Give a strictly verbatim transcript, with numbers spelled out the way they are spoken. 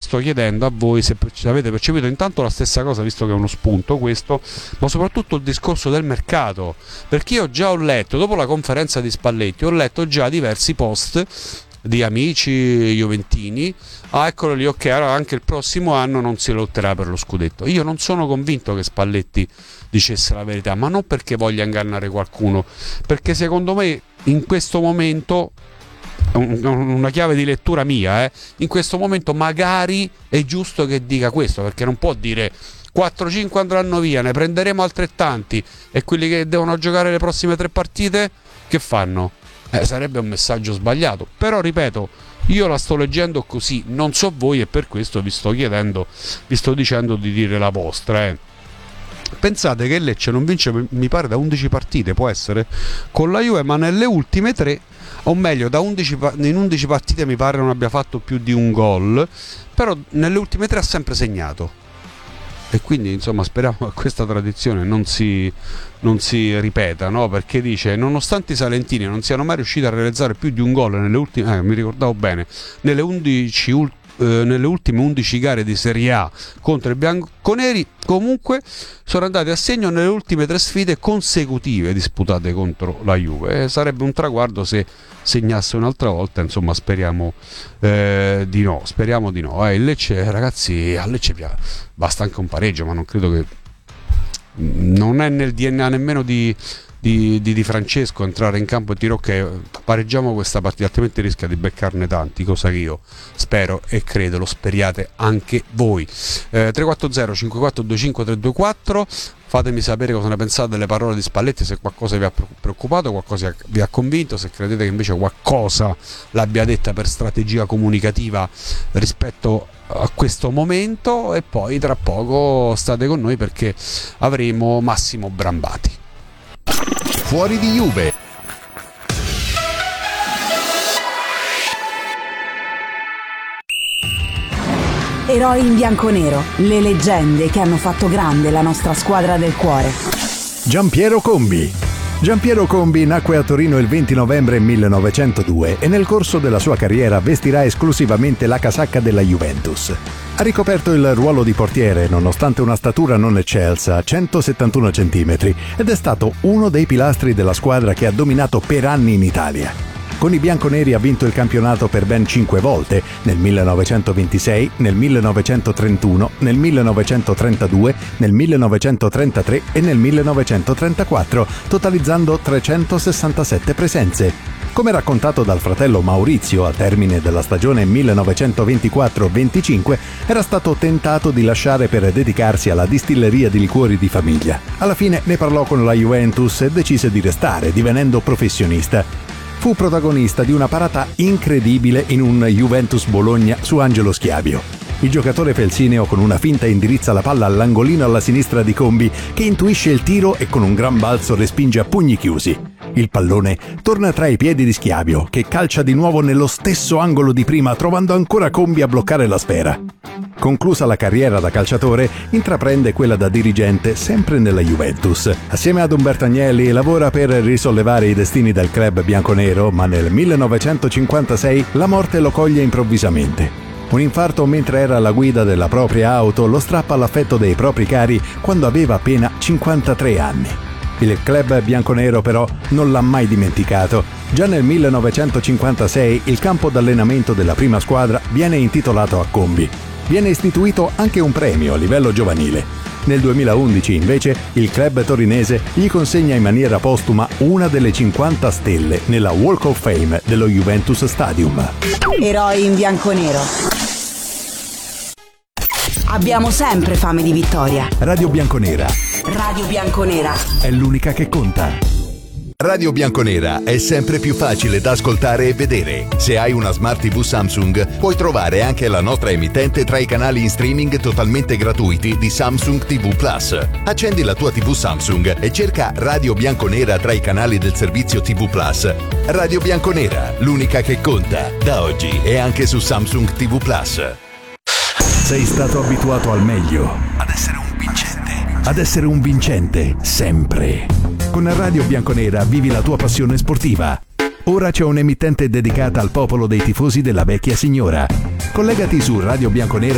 sto chiedendo a voi se avete percepito intanto la stessa cosa, visto che è uno spunto questo, ma soprattutto il discorso del mercato, perché io già ho letto, dopo la conferenza di Spalletti, ho letto già diversi post di amici juventini, ah eccolo lì, ok, allora anche il prossimo anno non si lotterà per lo scudetto. Io non sono convinto che Spalletti dicesse la verità, ma non perché voglia ingannare qualcuno, perché secondo me in questo momento, una chiave di lettura mia, eh, in questo momento magari è giusto che dica questo, perché non può dire quattro cinque andranno via, ne prenderemo altrettanti e quelli che devono giocare le prossime tre partite che fanno? Eh, sarebbe un messaggio sbagliato. Però ripeto, io la sto leggendo così, non so voi, e per questo vi sto chiedendo, vi sto dicendo di dire la vostra. eh. Pensate che Lecce non vince, mi pare, da undici partite, può essere, con la Juve, ma nelle ultime tre, o meglio da undici, in undici partite mi pare non abbia fatto più di un gol, però nelle ultime tre ha sempre segnato. E quindi insomma speriamo che questa tradizione non si, non si ripeta, no? Perché dice, nonostante i salentini non siano mai riusciti a realizzare più di un gol nelle ultime, eh, mi ricordavo bene, nelle undici ultime eh, nelle ultime undici gare di Serie A contro i bianconeri, comunque sono andati a segno nelle ultime tre sfide consecutive disputate contro la Juve. Eh, sarebbe un traguardo se segnasse un'altra volta, insomma speriamo eh, di no, speriamo di no. Eh, il Lecce, ragazzi, a Lecce basta anche un pareggio, ma non credo che, non è nel D N A nemmeno di Di, di, di Francesco entrare in campo e dire ok, pareggiamo questa partita, altrimenti rischia di beccarne tanti, cosa che io spero e credo lo speriate anche voi. eh, tre quattro zero cinque quattro due cinque tre due quattro, fatemi sapere cosa ne pensate delle parole di Spalletti, se qualcosa vi ha preoccupato, qualcosa vi ha convinto, se credete che invece qualcosa l'abbia detta per strategia comunicativa rispetto a questo momento. E poi tra poco state con noi perché avremo Massimo Brambati. Fuori di Juve. Eroi in bianconero, le leggende che hanno fatto grande la nostra squadra del cuore. Giampiero Combi. Giampiero Combi nacque a Torino il venti novembre millenovecentodue e nel corso della sua carriera vestirà esclusivamente la casacca della Juventus. Ha ricoperto il ruolo di portiere nonostante una statura non eccelsa, centosettantuno centimetri, ed è stato uno dei pilastri della squadra che ha dominato per anni in Italia. Con i bianconeri ha vinto il campionato per ben cinque volte, nel millenovecentoventisei, nel millenovecentotrentuno, nel millenovecentotrentadue, nel millenovecentotrentatré e nel millenovecentotrentaquattro, totalizzando trecentosessantasette presenze. Come raccontato dal fratello Maurizio al termine della stagione millenovecentoventiquattro venticinque, era stato tentato di lasciare per dedicarsi alla distilleria di liquori di famiglia. Alla fine ne parlò con la Juventus e decise di restare, divenendo professionista. Fu protagonista di una parata incredibile in un Juventus Bologna su Angelo Schiavio. Il giocatore felsineo con una finta indirizza la palla all'angolino alla sinistra di Combi, che intuisce il tiro e con un gran balzo respinge a pugni chiusi. Il pallone torna tra i piedi di Schiavio, che calcia di nuovo nello stesso angolo di prima, trovando ancora Combi a bloccare la sfera. Conclusa la carriera da calciatore, intraprende quella da dirigente sempre nella Juventus. Assieme ad Umberto Agnelli lavora per risollevare i destini del club bianconero, ma nel millenovecentocinquantasei la morte lo coglie improvvisamente. Un infarto mentre era alla guida della propria auto lo strappa all'affetto dei propri cari quando aveva appena cinquantatré anni. Il club bianconero però non l'ha mai dimenticato. Già nel millenovecentocinquantasei il campo d'allenamento della prima squadra viene intitolato a Combi. Viene istituito anche un premio a livello giovanile. Nel duemilaundici invece il club torinese gli consegna in maniera postuma una delle cinquanta stelle nella Walk of Fame dello Juventus Stadium. Eroi in bianconero. Abbiamo sempre fame di vittoria. Radio Bianconera. Radio Bianconera È l'unica che conta. Radio Bianconera è sempre più facile da ascoltare e vedere. Se hai una Smart tivù Samsung, puoi trovare anche la nostra emittente tra i canali in streaming totalmente gratuiti di Samsung tivù Plus. Accendi la tua tivù Samsung e cerca Radio Bianconera tra i canali del servizio tivù Plus. Radio Bianconera, l'unica che conta, da oggi e anche su Samsung tivù Plus. Sei stato abituato al meglio, ad essere un vincente, ad essere un vincente sempre. Con Radio Bianconera vivi la tua passione sportiva. Ora c'è un'emittente dedicata al popolo dei tifosi della vecchia signora. Collegati su Radio Bianconera